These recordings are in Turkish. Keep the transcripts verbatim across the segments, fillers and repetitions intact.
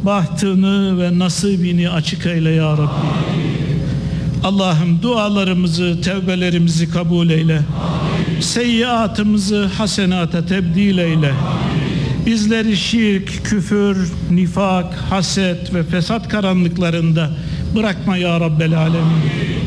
bahtını ve nasibini açık eyle ya Rabbi. Allah'ım dualarımızı, tevbelerimizi kabul eyle. Seyyiatımızı hasenata tebdil eyle. Bizleri şirk, küfür, nifak, haset ve fesat karanlıklarında bırakma ya Rabbel Alemin.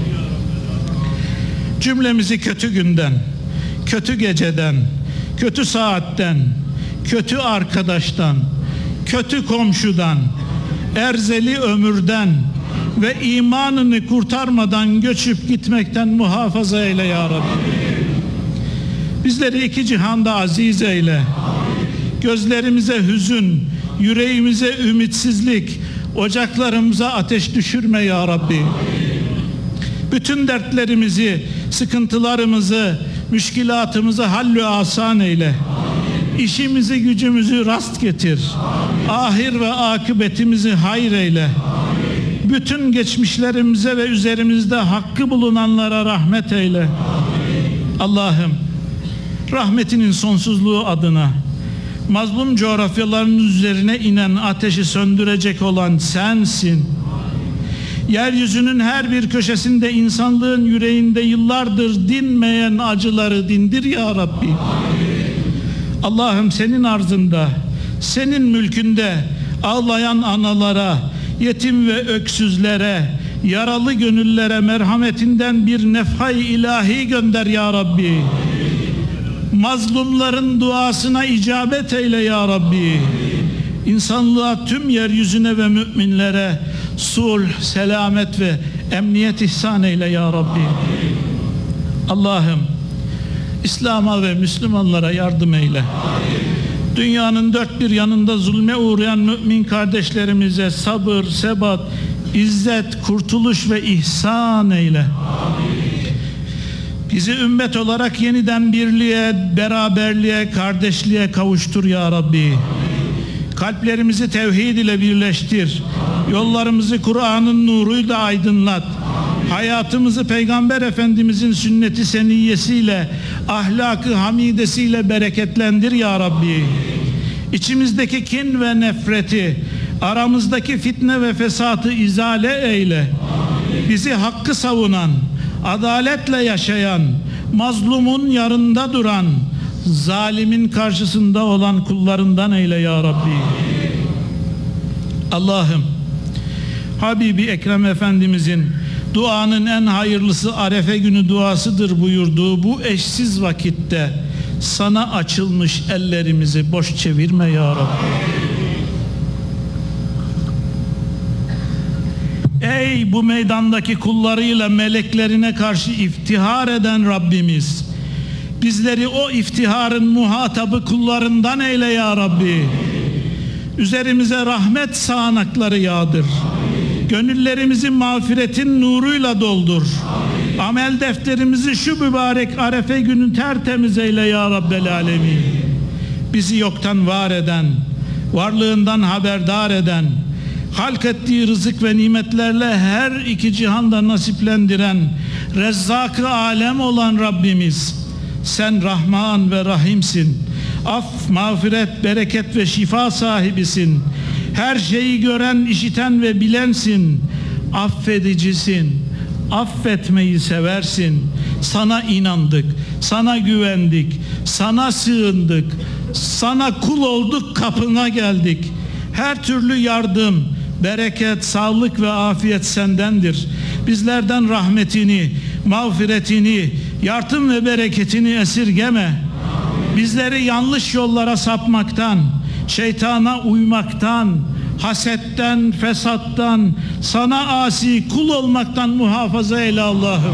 Cümlemizi kötü günden, kötü geceden, kötü saatten, kötü arkadaştan, kötü komşudan, erzeli ömürden ve imanını kurtarmadan göçüp gitmekten muhafaza eyle ya Rabbi. Bizleri iki cihanda aziz eyle. Gözlerimize hüzün, yüreğimize ümitsizlik, ocaklarımıza ateş düşürme ya Rabbi. Bütün dertlerimizi, sıkıntılarımızı, müşkilatımızı hallü asan eyle. İşimizi, gücümüzü rast getir. Ahir ve akıbetimizi hayır eyle. Bütün geçmişlerimize ve üzerimizde hakkı bulunanlara rahmet eyle. Allah'ım, rahmetinin sonsuzluğu adına mazlum coğrafyaların üzerine inen ateşi söndürecek olan sensin. Yeryüzünün her bir köşesinde insanlığın yüreğinde yıllardır dinmeyen acıları dindir ya Rabbi. Allah'ım senin arzında, senin mülkünde ağlayan analara, yetim ve öksüzlere, yaralı gönüllere merhametinden bir nefhay ilahi gönder ya Rabbi. Mazlumların duasına icabet eyle ya Rabbi. İnsanlığa, tüm yeryüzüne ve müminlere sulh, selamet ve emniyet ihsan eyle ya Rabbi. Allah'ım, İslam'a ve Müslümanlara yardım eyle. Dünyanın dört bir yanında zulme uğrayan mümin kardeşlerimize sabır, sebat, izzet, kurtuluş ve ihsan eyle. Bizi ümmet olarak yeniden birliğe, beraberliğe, kardeşliğe kavuştur ya Rabbi. Kalplerimizi tevhid ile birleştir. Yollarımızı Kur'an'ın nuruyla aydınlat. Hayatımızı Peygamber Efendimizin sünneti seniyyesiyle, ahlakı hamidesiyle bereketlendir ya Rabbi. İçimizdeki kin ve nefreti, aramızdaki fitne ve fesatı izale eyle. Bizi hakkı savunan, adaletle yaşayan, mazlumun yanında duran, zalimin karşısında olan kullarından eyle ya Rabbi. Allah'ım, Habibi Ekrem Efendimizin duanın en hayırlısı Arefe günü duasıdır buyurduğu bu eşsiz vakitte sana açılmış ellerimizi boş çevirme ya Rabbi. Ey bu meydandaki kullarıyla meleklerine karşı iftihar eden Rabbimiz, bizleri o iftiharın muhatabı kullarından eyle ya Rabbi. Üzerimize rahmet sağanakları yağdır. Gönüllerimizi mağfiretin nuruyla doldur. Amel defterimizi şu mübarek Arefe günü tertemiz eyle ya Rabbel Alemin. Bizi yoktan var eden, varlığından haberdar eden, halk ettiği rızık ve nimetlerle her iki cihanda nasiplendiren, Rezzak-ı alem olan Rabbimiz, sen Rahman ve Rahimsin. Af, mağfiret, bereket ve şifa sahibisin. Her şeyi gören, işiten ve bilensin. Affedicisin. Affetmeyi seversin. Sana inandık, sana güvendik, sana sığındık, sana kul olduk, kapına geldik. Her türlü yardım, bereket, sağlık ve afiyet sendendir. Bizlerden rahmetini, mağfiretini, yardım ve bereketini esirgeme. Bizleri yanlış yollara sapmaktan, şeytana uymaktan, hasetten, fesattan, sana asi kul olmaktan muhafaza eyle Allah'ım.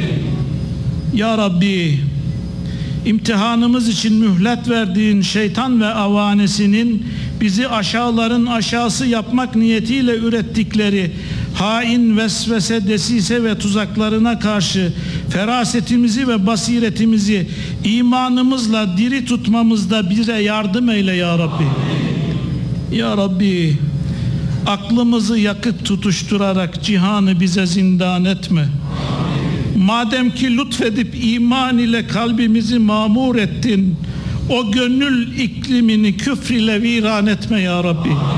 Ya Rabbi, imtihanımız için mühlet verdiğin şeytan ve avanesinin bizi aşağıların aşağısı yapmak niyetiyle ürettikleri hain vesvese, desise ve tuzaklarına karşı ferasetimizi ve basiretimizi imanımızla diri tutmamızda bize yardım eyle ya Rabbi. Ya Rabbi, aklımızı yakıp tutuşturarak cihanı bize zindan etme. Madem ki lütfedip iman ile kalbimizi mamur ettin, o gönül iklimini küfr ile viran etme ya Rabbi.